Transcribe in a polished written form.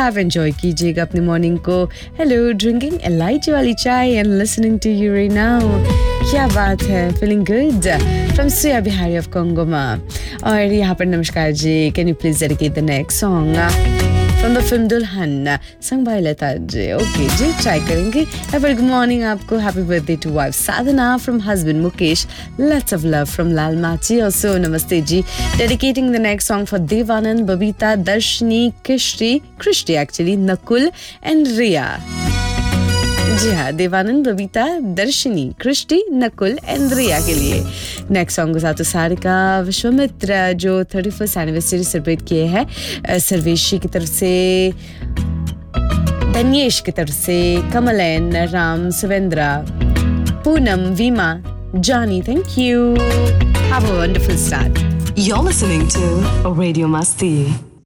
आप एंजॉय कीजिएगा अपनी मॉर्निंग को. हेलो, ड्रिंकिंग इलायची वाली चाय and listening to you right now. क्या बात है, फीलिंग गुड फ्रॉम सुया बिहारी ऑफ कोंगोमा. और यहाँ पर नमस्कार जी, can you please dedicate the next song from the film दुल्हन, संग भाई लता जी. ओके जी, ट्राई करेंगे. गुड मॉर्निंग आपको. Happy birthday to wife Sadhana from husband Mukesh. Lots of love from लाल माची. ऑल्सो नमस्ते जी. Dedicating the next song for Devanand, Babita, दर्शनी, कृष्टि actually, Nakul and रिया. जी हाँ, देवानंद, बबीता, दर्शनी, कृष्टि, नकुल एंड रिया के लिए. नेक्स्ट सॉन्ग के साथ सारिका, विश्वामित्र जो 31st एनिवर्सरी सेलिब्रेट किए हैं. सर्वेशी की तरफ से, धन्येश की तरफ से, कमलैन, राम, सुवेंद्रा, पूनम, वीमा, जानी. Thank you. Have a wonderful start. You're listening to Radio Masti.